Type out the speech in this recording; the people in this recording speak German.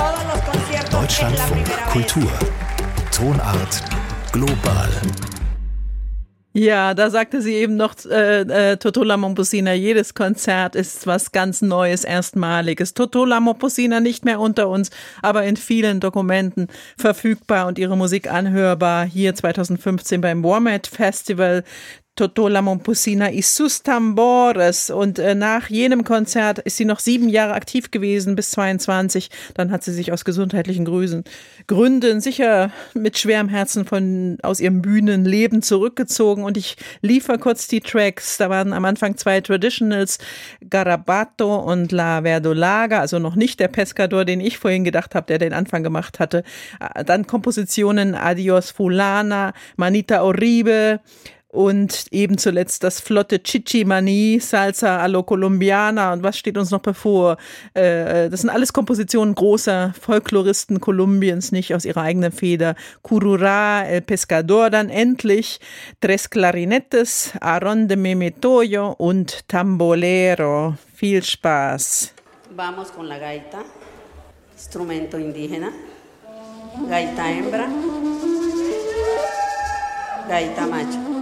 Deutschlandfunk Kultur. Tonart global. Ja, da sagte sie eben noch, Totò La Momposina, jedes Konzert ist was ganz Neues, Erstmaliges. Totò La Momposina nicht mehr unter uns, aber in vielen Dokumenten verfügbar und ihre Musik anhörbar. Hier 2015 beim WOMAD Festival. Totò La Momposina y sus tambores. Und nach jenem Konzert ist sie noch 7 Jahre aktiv gewesen, bis 22. Dann hat sie sich aus gesundheitlichen Gründen sicher mit schwerem Herzen aus ihrem Bühnenleben zurückgezogen. Und ich liefere kurz die Tracks. Da waren am Anfang 2 Traditionals, Garabato und La Verdolaga, also noch nicht der Pescador, den ich vorhin gedacht habe, der den Anfang gemacht hatte. Dann Kompositionen Adios Fulana, Manita Oribe, und eben zuletzt das flotte Chichi Mani, Salsa a lo Colombiana. Und was steht uns noch bevor? Das sind alles Kompositionen großer Folkloristen Kolumbiens, nicht aus ihrer eigenen Feder. Cururá, El Pescador, dann endlich Tres Clarinetes, Aron de Memetoyo und Tambolero. Viel Spaß. Vamos con la gaita, instrumento indígena, gaita hembra, gaita macho.